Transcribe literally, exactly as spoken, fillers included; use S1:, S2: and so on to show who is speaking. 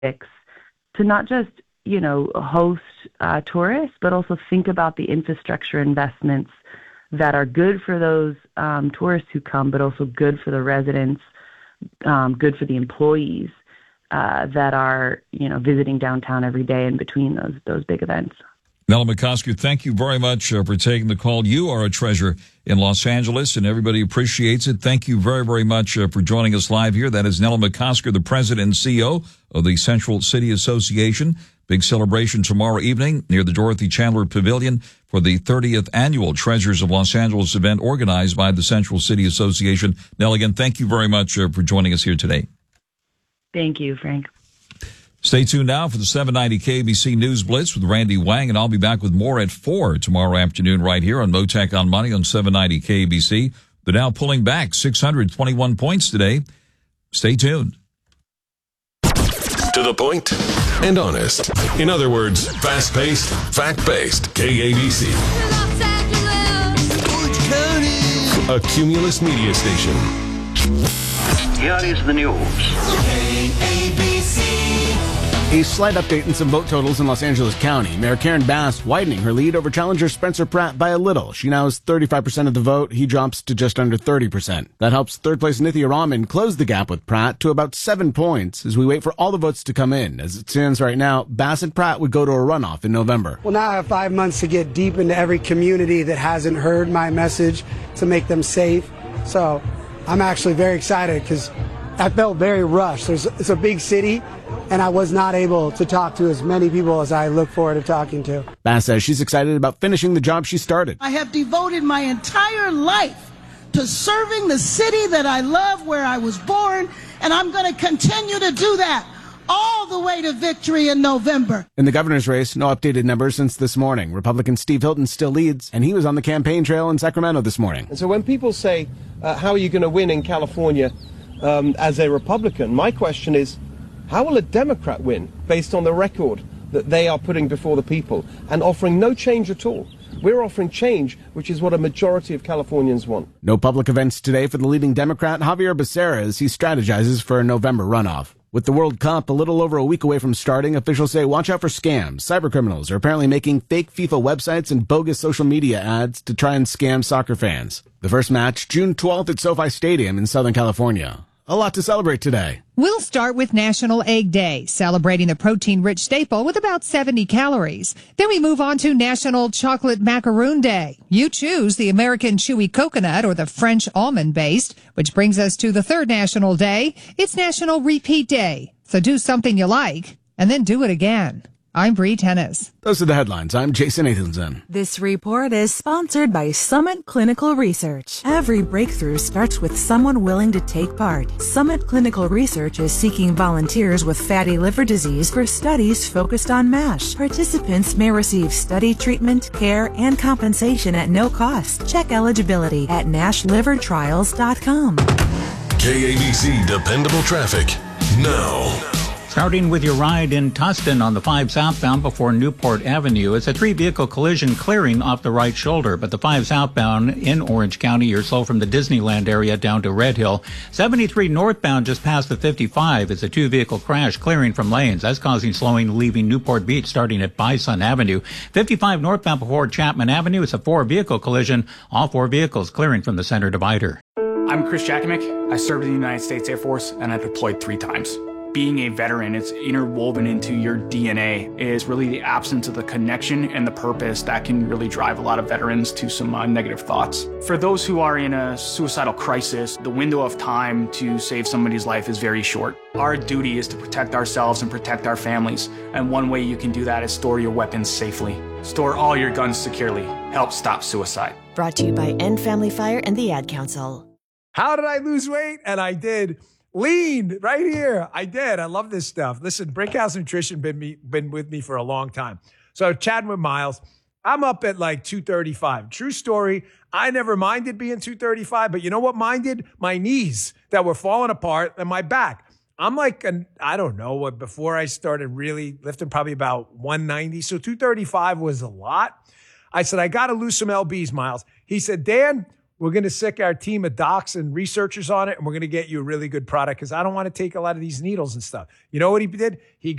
S1: to not just, you know, host uh, tourists, but also think about the infrastructure investments that are good for those um, tourists who come, but also good for the residents, um, good for the employees uh, that are, you know, visiting downtown every day in between those those big events.
S2: Nella McCosker, thank you very much uh, for taking the call. You are a treasure in Los Angeles, and everybody appreciates it. Thank you very, very much uh, for joining us live here. That is Nella McCosker, the president and C E O of the Central City Association. Big celebration tomorrow evening near the Dorothy Chandler Pavilion for the thirtieth annual Treasures of Los Angeles event organized by the Central City Association. Nella, again, thank you very much uh, for joining us here today.
S1: Thank you, Frank.
S2: Stay tuned now for the seven ninety K A B C News Blitz with Randy Wang, and I'll be back with more at four tomorrow afternoon right here on Motec on Money on seven ninety K A B C. The Dow pulling back six hundred twenty-one points today. Stay tuned.
S3: To the point and honest. In other words, fast-paced, fact-based. K A B C.
S4: Los Angeles, Orange County.
S3: A Cumulus media station.
S5: Here is the news.
S4: K A B C.
S6: A slight update in some vote totals in Los Angeles County. Mayor Karen Bass widening her lead over challenger Spencer Pratt by a little. She now has thirty-five percent of the vote. He drops to just under thirty percent. That helps third place Nithya Raman close the gap with Pratt to about seven points as we wait for all the votes to come in. As it stands right now, Bass and Pratt would go to a runoff in November.
S7: Well, now I have five months to get deep into every community that hasn't heard my message to make them safe. So I'm actually very excited because I felt very rushed. There's, it's a big city, and I was not able to talk to as many people as I look forward to talking to.
S6: Bass says she's excited about finishing the job she started.
S8: I have devoted my entire life to serving the city that I love, where I was born, and I'm going to continue to do that all the way to victory in November.
S6: In the governor's race, no updated numbers since this morning. Republican Steve Hilton still leads, and he was on the campaign trail in Sacramento this morning.
S9: And so when people say, uh, how are you going to win in California um, as a Republican, my question is, how will a Democrat win based on the record that they are putting before the people and offering no change at all? We're offering change, which is what a majority of Californians want.
S6: No public events today for the leading Democrat, Javier Becerra, as he strategizes for a November runoff. With the World Cup a little over a week away from starting, officials say watch out for scams. Cybercriminals are apparently making fake FIFA websites and bogus social media ads to try and scam soccer fans. The first match, June twelfth at SoFi Stadium in Southern California. A lot to celebrate today.
S10: We'll start with National Egg Day, celebrating the protein-rich staple with about seventy calories. Then we move on to National Chocolate Macaroon Day. You choose the American Chewy Coconut or the French Almond-based, which brings us to the third National Day. It's National Repeat Day. So do something you like, and then do it again. I'm Bree Tennis.
S6: Those are the headlines. I'm Jason Nathanson.
S11: This report is sponsored by Summit Clinical Research. Every breakthrough starts with someone willing to take part. Summit Clinical Research is seeking volunteers with fatty liver disease for studies focused on MASH. Participants may receive study treatment, care, and compensation at no cost. Check eligibility at nash liver trials dot com.
S3: K A B C Dependable Traffic now.
S12: Starting with your ride in Tustin on the five southbound before Newport Avenue, it's a three-vehicle collision clearing off the right shoulder, but the five southbound in Orange County, you're slow from the Disneyland area down to Red Hill. seventy-three northbound just past the fifty-five is a two-vehicle crash clearing from lanes. That's causing slowing leaving Newport Beach starting at Bison Avenue. fifty-five northbound before Chapman Avenue, it's a four-vehicle collision, all four vehicles clearing from the center divider.
S13: I'm Chris Jakimick. I served in the United States Air Force, and I deployed three times. Being a veteran, it's interwoven into your D N A, is really the absence of the connection and the purpose that can really drive a lot of veterans to some uh, negative thoughts. For those who are in a suicidal crisis, the window of time to save somebody's life is very short. Our duty is to protect ourselves and protect our families, and one way you can do that is store your weapons safely. Store all your guns securely. Help stop suicide.
S14: Brought to you by End Family Fire and the Ad Council.
S15: How did I lose weight? And I did. Lean right here. I did. I love this stuff. Listen, Brinkhouse Nutrition been me been with me for a long time. So chatting with Miles, I'm up at like two thirty-five. True story. I never minded being two thirty-five, but you know what minded? My knees that were falling apart and my back. I'm like, an, I don't know what, before I started really lifting, probably about one ninety. So two thirty-five was a lot. I said, I got to lose some L Bs, Miles. He said, Dan, We're going to sick our team of docs and researchers on it, and we're going to get you a really good product because I don't want to take a lot of these needles and stuff. You know what he did? He